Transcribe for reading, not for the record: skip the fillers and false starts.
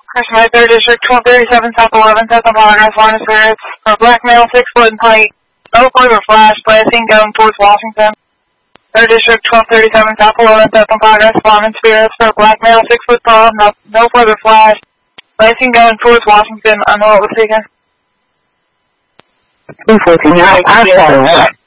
Person by 3rd District, 1237 South 11th, South on progress, line of spirits for black male, 6 foot in height, no further flash, placing going towards Washington. 3rd District, 1237 South 11th, South on progress, line of spirits for black male, 6 foot tall, no further flash, placing going towards Washington. I know what was taken. 214, I started what?